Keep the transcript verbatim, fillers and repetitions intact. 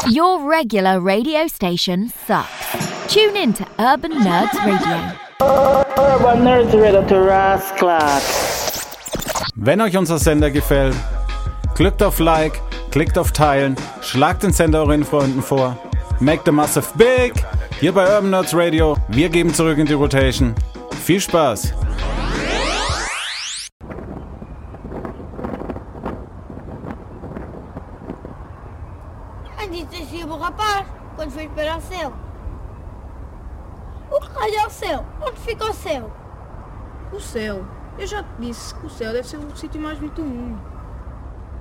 Your regular radio station sucks. Tune in to Urban Nerds Radio. Urban Nerds Radio to Rasclat. Wenn euch unser Sender gefällt, klickt auf Like, klickt auf Teilen, schlagt den Sender euren Freunden vor. Make the massive big! Hier bei Urban Nerds Radio. Wir geben zurück in die Rotation. Viel Spaß! A gente chama o rapaz quando foi para o céu. O que raio é o céu? Onde fica o céu? O céu? Eu já te disse que o céu deve ser o sítio mais bonito do mundo.